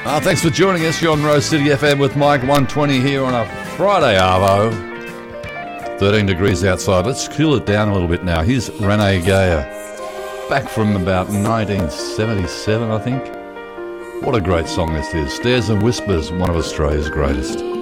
Thanks for joining us. You're on Rose City FM with Mike 120 here on a Friday, Arvo. 13 degrees outside. Let's cool it down a little bit now. Here's Renee Geyer, back from about 1977, I think. What a great song this is. Stairs and Whispers, one of Australia's greatest.